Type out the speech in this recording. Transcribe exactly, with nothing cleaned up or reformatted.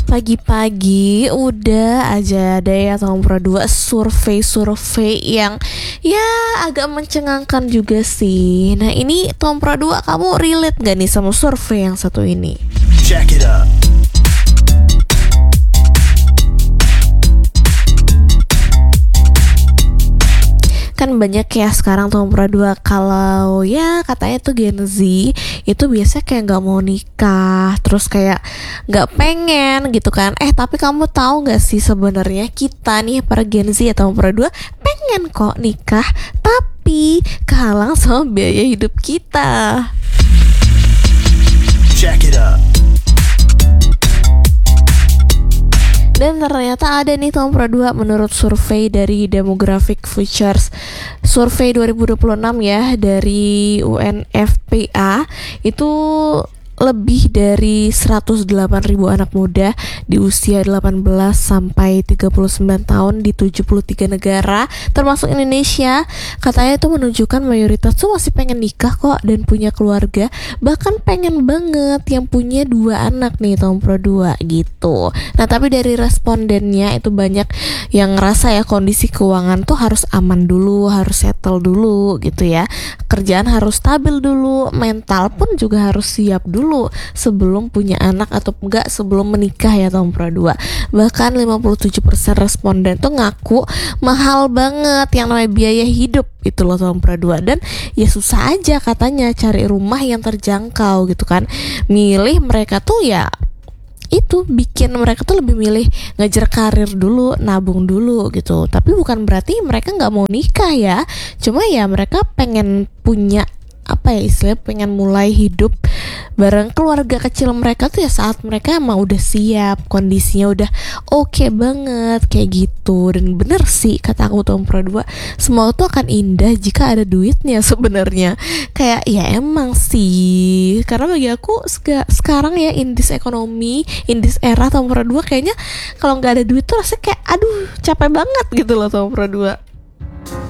Pagi-pagi udah aja ada ya tahun Pro dua survei-survei yang ya agak mencengangkan juga sih. Nah ini tahun Pro dua, kamu relate gak nih sama survei yang satu ini? Check it out. Kan banyak ya sekarang tahun Pro dua, kalau ya katanya tuh Gen Z itu biasanya kayak nggak mau nikah, terus kayak nggak pengen gitu kan. Eh tapi kamu tahu nggak sih sebenarnya kita nih para Gen Z atau Pro dua pengen kok nikah, tapi kehalang sama biaya hidup kita. Check it out. Dan ternyata ada nih tahun Pro dua menurut survei dari Demographic Futures. Survei dua ribu dua puluh enam ya dari U N F P A itu lebih dari seratus delapan ribu anak muda di usia delapan belas sampai tiga puluh sembilan tahun di tujuh puluh tiga negara termasuk Indonesia. Katanya itu menunjukkan mayoritas tuh masih pengen nikah kok dan punya keluarga, bahkan pengen banget yang punya dua anak nih tahun Pro dua gitu. Nah tapi dari respondennya itu banyak yang ngerasa ya kondisi keuangan tuh harus aman dulu, harus settle dulu gitu ya. Kerjaan harus stabil dulu, mental pun juga harus siap dulu sebelum punya anak atau enggak sebelum menikah ya tahun Pro dua. Bahkan lima puluh tujuh persen responden tuh ngaku mahal banget yang namanya biaya hidup itu loh tahun Pro dua. Dan ya susah aja katanya cari rumah yang terjangkau gitu kan. Milih mereka tuh ya itu bikin mereka tuh lebih milih ngejar karir dulu, nabung dulu gitu. Tapi bukan berarti mereka nggak mau nikah ya, cuma ya mereka pengen punya apa ya istilahnya, pengen mulai hidup bareng keluarga kecil mereka tuh ya saat mereka emang udah siap, kondisinya udah oke okay banget kayak gitu. Dan bener sih kata aku tahun Pro dua, semua tuh akan indah jika ada duitnya sebenarnya. Kayak ya emang sih, karena bagi aku seka- sekarang ya in this ekonomi, in this era tahun Pro dua kayaknya kalau nggak ada duit tuh rasanya kayak aduh capek banget gitu loh tahun Pro dua.